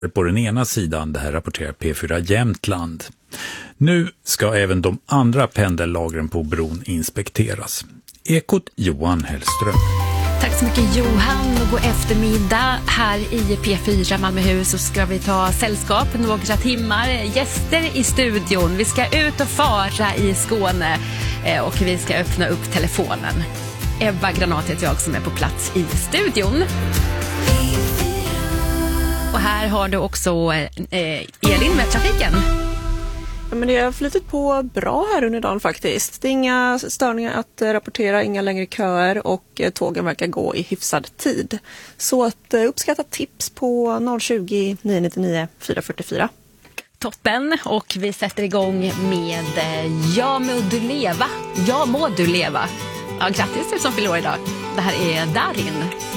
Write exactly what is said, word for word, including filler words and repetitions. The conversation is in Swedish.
på den ena sidan, det här rapporterar P fyra Jämtland. Nu ska även de andra pendellagren på bron inspekteras. Ekot Johan Hellström. Tack så mycket Johan. God eftermiddag här i P fyra Malmöhus så ska vi ta sällskap några timmar. Gäster i studion. Vi ska ut och fara i Skåne och vi ska öppna upp telefonen. Ebba Granat heter jag som är på plats i studion. Och här har du också eh, Elin med trafiken. Ja, men det har flyttat på bra här under dagen faktiskt. Det är inga störningar att rapportera, inga längre köer och tågen verkar gå i hyfsad tid. Så att uppskatta tips på noll tjugo, nio nio nio, fyra fyra fyra. Toppen, och vi sätter igång med Ja må du leva. Ja må du leva. Ja, grattis till som fyller år idag. Det här är Darin.